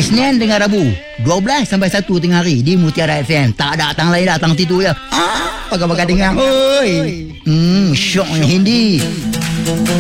Isnin dengan Rabu 12 sampai 1 tengah hari di Mutiara FM. Tak ada datang lain, datang situ je. Pakai-pakai dengar. Oi. Syoknya Hindi.